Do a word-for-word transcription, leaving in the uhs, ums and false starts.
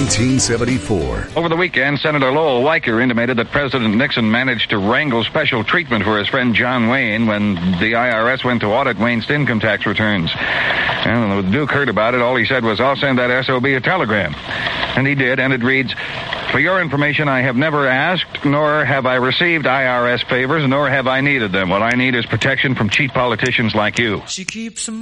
nineteen seventy-four. Over the weekend, Senator Lowell Weicker intimated that President Nixon managed to wrangle special treatment for his friend John Wayne when the I R S went to audit Wayne's income tax returns. And when the Duke heard about it, all he said was, "I'll send that S O B a telegram." And he did, and it reads, "For your information, I have never asked, nor have I received I R S favors, nor have I needed them. What I need is protection from cheap politicians like you." She keeps